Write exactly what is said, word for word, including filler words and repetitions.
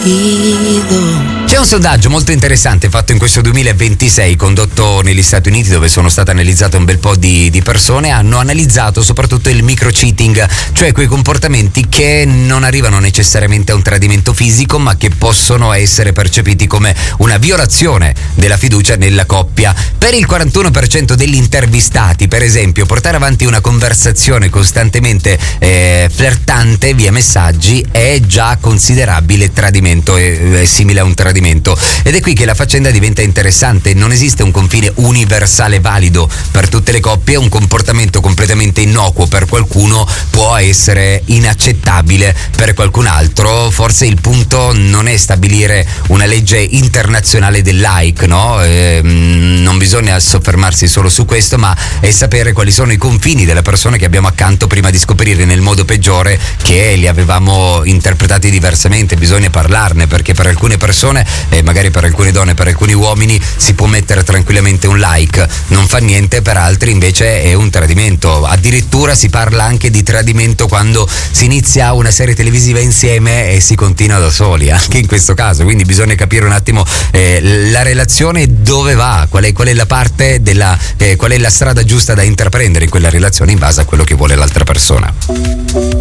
C'è un sondaggio molto interessante fatto in questo duemilaventisei, condotto negli Stati Uniti, dove sono state analizzate un bel po' di, di persone. Hanno analizzato soprattutto il micro-cheating, cioè quei comportamenti che non arrivano necessariamente a un tradimento fisico, ma che possono essere percepiti come una violazione della fiducia nella coppia. Per il quarantuno per cento degli intervistati, per esempio, portare avanti una conversazione costantemente eh, flirtante via messaggi è già considerabile tradimento, è, è simile a un tradimento. Ed è qui che la faccenda diventa interessante. Non esiste un confine universale valido per tutte le coppie. Un comportamento completamente innocuo per qualcuno può essere inaccettabile per qualcun altro. Forse il punto non è stabilire una legge internazionale del like, no? Eh, non bisogna soffermarsi solo su questo, ma è sapere quali sono i confini della persona che abbiamo accanto prima di scoprire nel modo peggiore che li avevamo interpretati diversamente. Bisogna parlarne, perché per alcune persone, e magari per alcune donne, per alcuni uomini, si può mettere tranquillamente un like, non fa niente, per altri invece è un tradimento. Addirittura si parla anche di tradimento quando si inizia una serie televisiva insieme e si continua da soli, anche in questo caso. Quindi bisogna capire un attimo eh, la relazione dove va, qual è, qual è la parte della eh, qual è la strada giusta da intraprendere in quella relazione in base a quello che vuole l'altra persona.